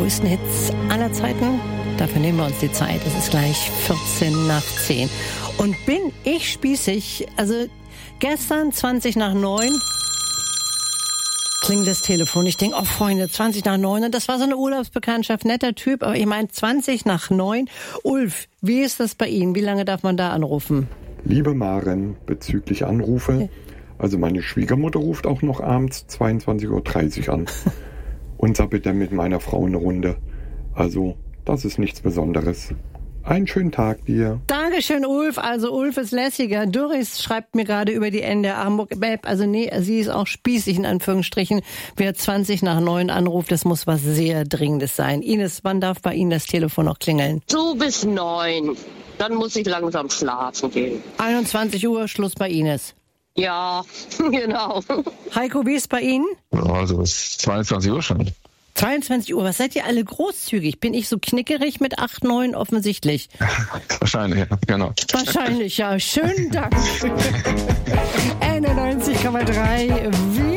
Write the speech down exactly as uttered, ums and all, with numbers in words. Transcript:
größten Hits aller Zeiten. Dafür nehmen wir uns die Zeit. Es ist gleich vierzehn nach zehn. Und bin ich spießig? Also gestern zwanzig nach neun klingelt das Telefon. Ich denke, oh Freunde, zwanzig nach neun. Und das war so eine Urlaubsbekanntschaft, netter Typ. Aber ich meine, zwanzig nach neun. Ulf, wie ist das bei Ihnen? Wie lange darf man da anrufen? Liebe Maren, bezüglich Anrufe. Ja. Also meine Schwiegermutter ruft auch noch abends zweiundzwanzig Uhr dreißig an. Und sag bitte mit meiner Frau eine Runde. Also, das ist nichts Besonderes. Einen schönen Tag dir. Dankeschön, Ulf. Also Ulf ist lässiger. Doris schreibt mir gerade über die N D R Hamburg Map. Also nee, sie ist auch spießig in Anführungsstrichen. Wer zwanzig nach neun anruft, das muss was sehr Dringendes sein. Ines, wann darf bei Ihnen das Telefon noch klingeln? So bis neun. Dann muss ich langsam schlafen gehen. einundzwanzig Uhr, Schluss bei Ines. Ja, genau. Heiko, wie ist bei Ihnen? Also es ist zweiundzwanzig Uhr schon. zweiundzwanzig Uhr, was seid ihr alle großzügig? Bin ich so knickerig mit acht, neun offensichtlich? Wahrscheinlich, ja, genau. Wahrscheinlich, ja. Schönen Dank. einundneunzig Komma drei